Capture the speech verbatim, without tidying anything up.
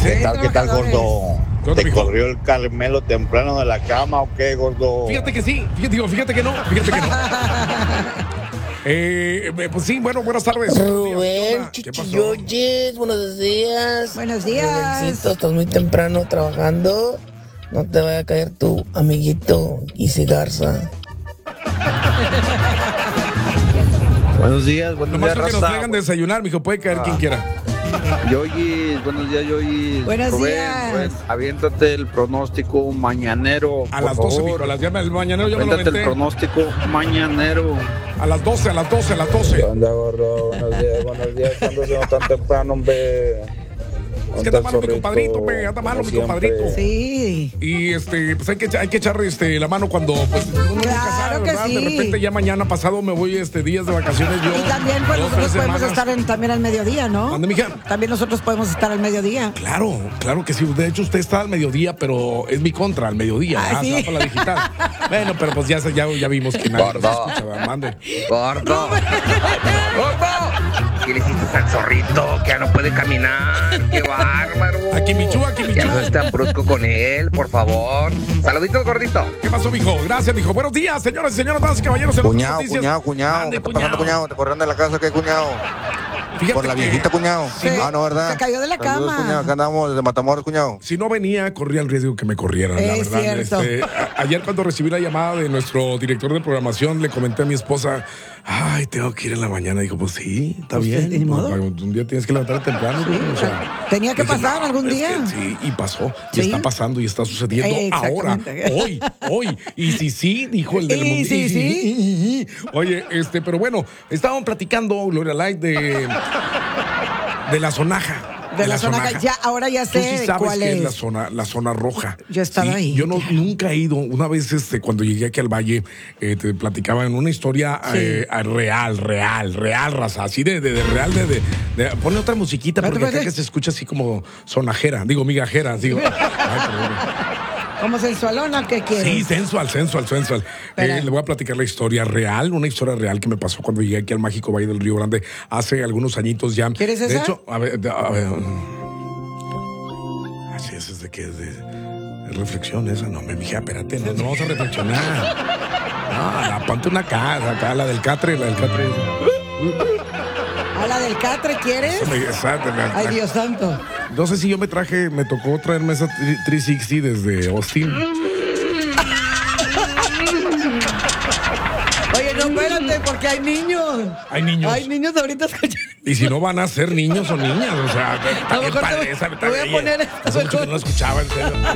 dice? ¿Qué tal, qué tal, gordo? ¿Dónde, ¿Te mijo? corrió el Carmelo temprano de la cama o qué, gordo? Fíjate que sí, fíjate, digo, fíjate que no, fíjate que no. eh, eh, pues sí, bueno, buenas tardes. Rubén, ¿Qué pasó? chichilloyes, buenos días. Buenos días. Rubéncito, estás muy temprano trabajando. No te vaya a caer tu amiguito Easy Garza. Buenos días, buenos Nomás días, creo que nos raza. traigan desayunar, mijo, puede caer quien quiera. Yoyis, buenos días, Yoyis. Buenos Rubén, días. Rubén, aviéntate el pronóstico mañanero. A por las doce, favor. mijo, a las diez del mañanero yo me lo Aviéntate el aventé. pronóstico mañanero. A las doce, a las doce, a las doce. onda, gordo? Buenos días, buenos días. ¿Cuándo se tan temprano, hombre? Es que anda malo mi compadrito, pe, anda malo mi compadrito. Sí. Y este, pues hay que, hay que echar este, la mano cuando pues uno nunca sabe, Claro que ¿verdad? sí. De repente ya mañana pasado me voy este días de vacaciones yo. Y también pues dos, nosotros tres podemos semanas. estar en, también al mediodía, ¿no? ¿Mande, mija? También nosotros podemos estar al mediodía. Claro, claro que sí. De hecho, usted está al mediodía, pero es mi contra al mediodía. Ah, ¿verdad? sí. Se va para la digital. Bueno, pero pues ya, ya, ya vimos que nadie nos Gordo. escucha, ¿verdad? Mande. Gordo. Gordo. ¿Qué le hiciste al zorrito? Que ya no puede caminar. ¡Qué bárbaro! Aquí Michu, aquí Michu. Ya no seas tan brusco con él, por favor. Saluditos, gordito. ¿Qué pasó, mijo? Gracias, mijo. Buenos días, señoras y señores, damas y caballeros. en Cuñado, Noticias. cuñado, cuñado. Ande, ¿Qué está pasando, cuñado? ¿Te corrieron de la casa? ¿Qué, cuñado? Fíjate Por la que viejita, cuñado. Sí. Ah, no, ¿verdad? Se cayó de la Saludos, cama. cuñado. Acá andamos desde Matamoros, cuñado. Si no venía, corría el riesgo que me corrieran, la Es verdad. cierto. Este, a- ayer cuando recibí la llamada de nuestro director de programación, le comenté a mi esposa, ay, tengo que ir en la mañana. Dijo, pues sí, está Pues, bien. ni modo. Pues, un día tienes que levantarte temprano. ¿no? O sea, Tenía que dije, pasar algún es día. que sí, y pasó. Y Sí. está pasando y está sucediendo Eh, ahora, exactamente. hoy, hoy. Y si sí, dijo el del Y mundo. sí, sí. Oye, este, pero bueno, estaban platicando, Gloria Light, de, de la sonaja. De la zona, ya, ahora ya Tú sé sí sabes cuál que es es. la zona, la zona roja. Yo he estado Sí, ahí. Yo no, nunca he ido. Una vez, este, cuando llegué aquí al Valle, eh, te platicaba en una historia Sí. eh, real, real, real, raza. Así de, de, de real, de, de, de- Ponle otra musiquita, porque Espérate, acá que espérate. se escucha así como sonajera. Digo, migajera. Digo, ay, perdón. ¿Como sensualona qué quieres? Sí, sensual, sensual, sensual. Espera. Eh, le voy a platicar la historia real, una historia real que me pasó cuando llegué aquí al mágico Valle del Río Grande hace algunos añitos ya. ¿Quieres De esa? hecho, a ver, de- a ver. Así es, es de que es de, de reflexión esa. No, me mija, espérate, no, no vamos a reflexionar. No, la, ponte una casa acá, la del Catre, la del Catre. ¿A la del Catre quieres? Esa me- esa de la- Ay, Dios santo. No sé si yo me traje, me tocó traerme esa trescientos sesenta desde Austin. Oye, no, espérate, porque hay niños. Hay niños. Hay niños ahorita escuchando. Y si no van a ser niños o niñas, o sea, está bien mejor te padre voy- esa, te voy a está poner bien. esta Hace mucho que mejor. no la escuchaba, en serio.